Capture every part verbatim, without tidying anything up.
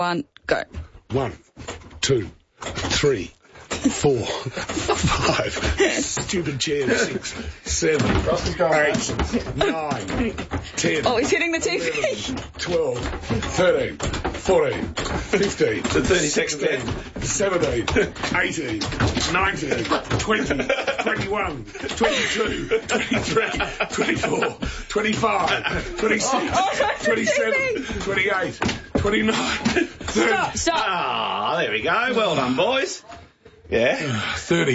One, go. One, two, three, four, five, stupid chair, six, seven, eight, nine, ten. Oh, he's hitting the T V. eleven, twelve, thirteen, fourteen, fifteen, sixteen, seventeen, eighteen, nineteen, twenty, twenty-one, twenty-two, twenty-three, twenty-four, twenty-five, twenty-six, twenty-seven, twenty-eight, twenty-nine, thirty. Stop, stop. Ah, there we go. Well done, boys. Yeah. thirty.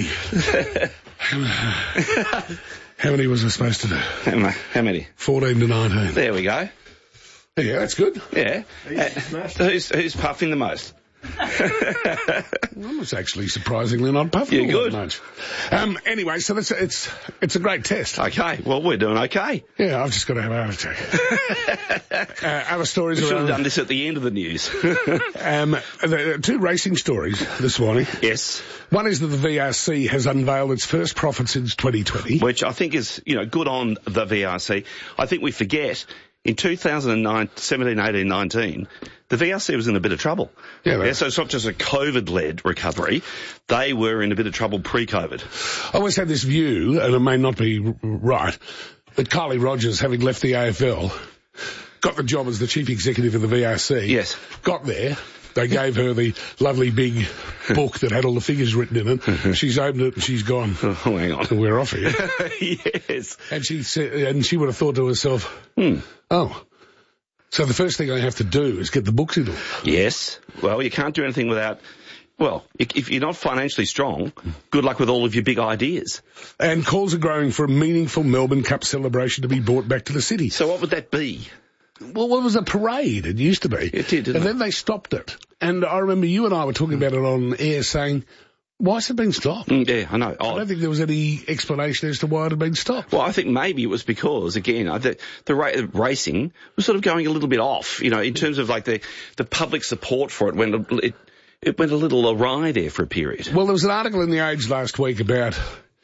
How many was I supposed to do? How ma- how many? fourteen to nineteen. There we go. Yeah, that's good. Yeah. Uh, who's, who's puffing the most? Well, it's actually surprisingly not puffing You're all good. that much. Um, anyway, so that's, it's it's a great test. Okay. Well, we're doing okay. Yeah, I've just got to have a heart attack. uh, other stories We should have around. done this at the end of the news. Um, there are two racing stories this morning. Yes. One is that the V R C has unveiled its first profit since twenty twenty. Which I think is, you know, good on the V R C. I think we forget in two thousand nine, seventeen, eighteen, nineteen, the V R C was in a bit of trouble. Yeah, yeah, so it's not just a COVID-led recovery. They were in a bit of trouble pre-COVID. I always had this view, and it may not be r- right, that Kylie Rogers, having left the A F L, got the job as the chief executive of the V R C. Yes. Got there. They gave her the lovely big book that had all the figures written in it. She's opened it and she's gone. Oh, hang on. We're off here. Yes. And she said, and she would have thought to herself, Hmm. oh, so the first thing I have to do is get the books in order. Yes. Well, you can't do anything without... Well, if you're not financially strong, good luck with all of your big ideas. And calls are growing for a meaningful Melbourne Cup celebration to be brought back to the city. So what would that be? Well, it was a parade. It used to be. It did, didn't And it? then they stopped it. And I remember you and I were talking about it on air saying, why has it been stopped? Mm, yeah, I know. I Oh, don't think there was any explanation as to why it had been stopped. well, I think maybe it was because, again, uh, the, the ra- racing was sort of going a little bit off, you know, in terms of like the, the public support for it went a, it, it went a little awry there for a period. Well, there was an article in The Age last week about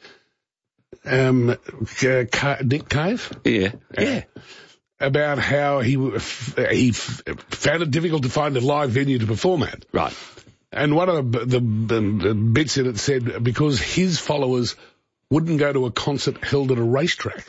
um, uh, Ca- Nick Cave. Yeah. Yeah. About how he w- f- he f- found it difficult to find a live venue to perform at. Right. And one of the, the, the, the bits in it said because his followers wouldn't go to a concert held at a racetrack.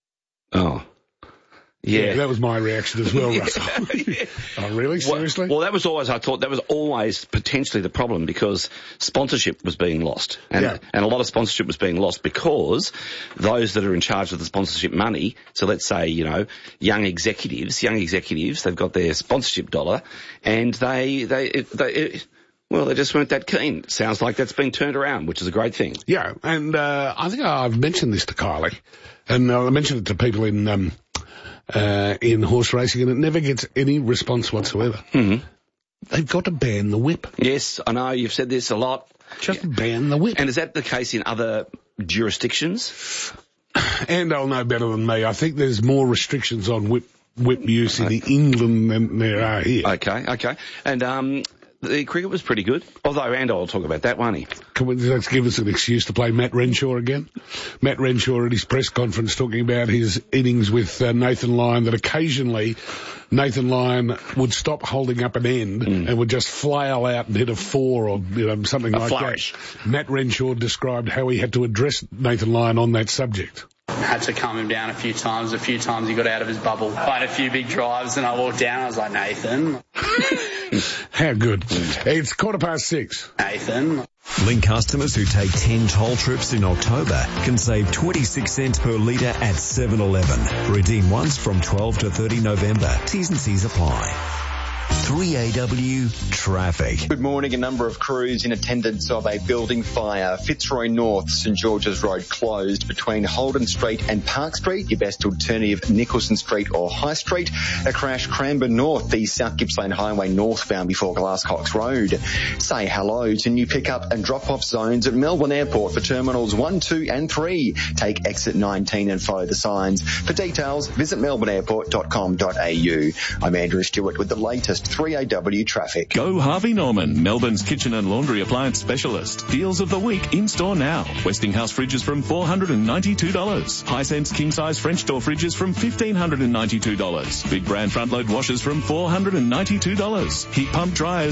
Oh. Yeah. That was my reaction as well, Russell. Yeah. Oh, really? Seriously? Well, well, that was always, I thought, that was always potentially the problem because sponsorship was being lost. And, Yeah. and a lot of sponsorship was being lost because those that are in charge of the sponsorship money, so let's say, you know, young executives, young executives, they've got their sponsorship dollar and they, they, they, well, they just weren't that keen. Sounds like that's been turned around, which is a great thing. Yeah, and uh, I think I've mentioned this to Kylie, and uh, I mentioned it to people in um, uh, in horse racing, and it never gets any response whatsoever. Mm-hmm. They've got to ban the whip. Yes, I know, you've said this a lot. Just ban the whip. And is that the case in other jurisdictions? And they'll know better than me. I think there's more restrictions on whip whip use in England than there are here. Okay, okay. And um, the cricket was pretty good. Although Ando will talk about that, won't he? Can we just give us an excuse to play Matt Renshaw again? Matt Renshaw at his press conference talking about his innings with uh, Nathan Lyon, that occasionally Nathan Lyon would stop holding up an end mm. and would just flail out and hit a four or you know, something a like flourish. that. Matt Renshaw described how he had to address Nathan Lyon on that subject. Had to calm him down a few times. A few times he got out of his bubble. I had a few big drives and I walked down and I was like, Nathan. How good. It's quarter past six. Nathan. Link customers who take ten toll trips in October can save twenty-six cents per litre at seven eleven. Redeem once from twelve to thirty November. T's and C's apply. three A W traffic. Good morning. A number of crews in attendance of a building fire. Fitzroy North, St George's Road closed between Holden Street and Park Street. Your best alternative, Nicholson Street or High Street. A crash Cranbourne North, the South Gippsland Highway northbound before Glasscox Road. Say hello to new pickup and drop-off zones at Melbourne Airport for terminals one, two and three. Take exit nineteen and follow the signs. For details, visit melbourne airport dot com dot a u. I'm Andrew Stewart with the latest three A W traffic. Go Harvey Norman, Melbourne's kitchen and laundry appliance specialist. Deals of the week in store now. Westinghouse fridges from four hundred ninety-two dollars. Hisense king size French door fridges from fifteen hundred ninety-two dollars. Big brand front load washers from four hundred ninety-two dollars. Heat pump dryers